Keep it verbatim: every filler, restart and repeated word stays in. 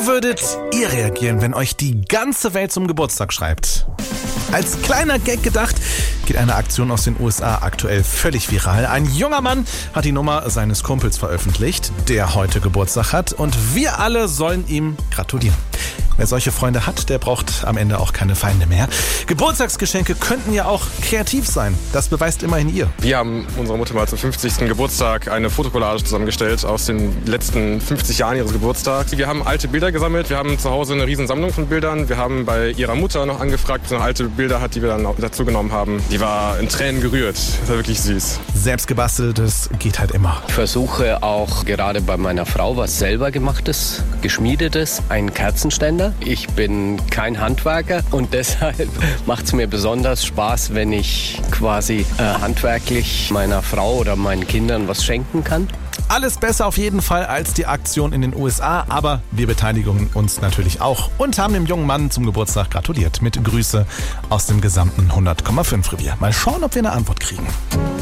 Wie würdet ihr reagieren, wenn euch die ganze Welt zum Geburtstag schreibt? Als kleiner Gag gedacht, geht eine Aktion aus den U S A aktuell völlig viral. Ein junger Mann hat die Nummer seines Kumpels veröffentlicht, der heute Geburtstag hat, und wir alle sollen ihm gratulieren. Wer solche Freunde hat, der braucht am Ende auch keine Feinde mehr. Geburtstagsgeschenke könnten ja auch kreativ sein. Das beweist immerhin ihr. Wir haben unserer Mutter mal zum fünfzigsten Geburtstag eine Fotokollage zusammengestellt aus den letzten fünfzig Jahren ihres Geburtstags. Wir haben alte Bilder gesammelt. Wir haben zu Hause eine riesen Sammlung von Bildern. Wir haben bei ihrer Mutter noch angefragt, ob sie noch alte Bilder hat, die wir dann auch dazu genommen haben. Die war in Tränen gerührt. Das war wirklich süß. Selbstgebasteltes geht halt immer. Ich versuche auch gerade bei meiner Frau was selber gemachtes, geschmiedetes, einen Kerzenständer. Ich bin kein Handwerker und deshalb macht es mir besonders Spaß, wenn ich quasi äh, handwerklich meiner Frau oder meinen Kindern was schenken kann. Alles besser auf jeden Fall als die Aktion in den U S A, aber wir beteiligen uns natürlich auch und haben dem jungen Mann zum Geburtstag gratuliert. Mit Grüße aus dem gesamten hundert Komma fünf Revier. Mal schauen, ob wir eine Antwort kriegen.